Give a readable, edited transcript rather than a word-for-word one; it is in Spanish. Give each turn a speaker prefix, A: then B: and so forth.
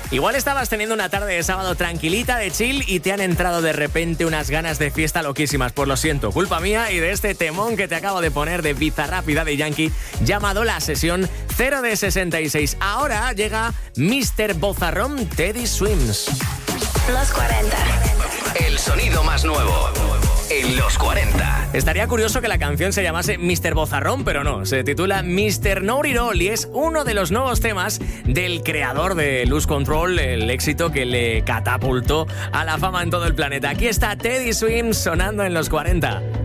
A: Igual estabas teniendo una tarde de sábado tranquilita, de chill, y te han entrado de repente unas ganas de fiesta loquísimas. Pues lo siento, culpa mía y de este temón que te acabo de poner de Bizarrap y Daddy Yankee, llamado La Sesión 0 de 66. Ahora llega Mr. Bozarrón, Teddy Swims.
B: Los 40.
C: El sonido más nuevo en los 40.
A: Estaría curioso que la canción se llamase Mr. Bozarrón, pero no, se titula Mr. Know It All y es uno de los nuevos temas del creador de Lose Control, el éxito que le catapultó a la fama en todo el planeta. Aquí está Teddy Swims sonando en los 40.